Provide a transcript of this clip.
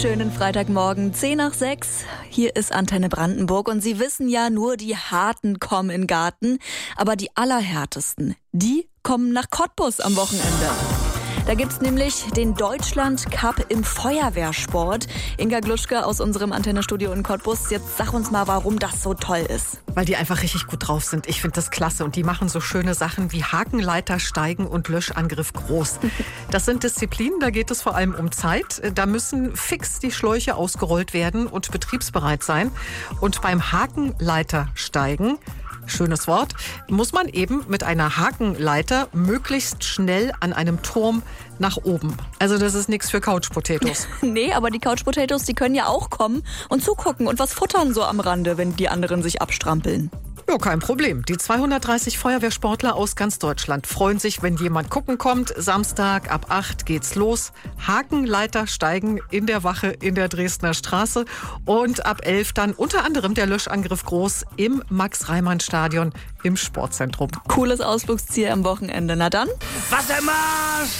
Schönen Freitagmorgen, 5:10. Hier ist Antenne Brandenburg und Sie wissen ja, nur die Harten kommen in den Garten, aber die Allerhärtesten, die kommen nach Cottbus am Wochenende. Da gibt's nämlich den Deutschland Cup im Feuerwehrsport. Inga Gluschke aus unserem Antenne-Studio in Cottbus. Jetzt sag uns mal, warum das so toll ist. Weil die einfach richtig gut drauf sind. Ich finde das klasse. Und die machen so schöne Sachen wie Hakenleiter, Steigen und Löschangriff groß. Das sind Disziplinen, da geht es vor allem um Zeit. Da müssen fix die Schläuche ausgerollt werden und betriebsbereit sein. Und beim Hakenleitersteigen, schönes Wort, muss man eben mit einer Hakenleiter möglichst schnell an einem Turm nach oben. Also das ist nichts für Couch-Potatoes. Nee, aber die Couch-Potatoes, die können ja auch kommen und zugucken und was futtern so am Rande, wenn die anderen sich abstrampeln. Ja, kein Problem. Die 230 Feuerwehrsportler aus ganz Deutschland freuen sich, wenn jemand gucken kommt. Samstag ab 8 geht's los. Hakenleiter steigen in der Wache in der Dresdner Straße. Und ab 11 dann unter anderem der Löschangriff groß im Max-Reimann-Stadion im Sportzentrum. Cooles Ausflugsziel am Wochenende. Na dann? Wassermarsch!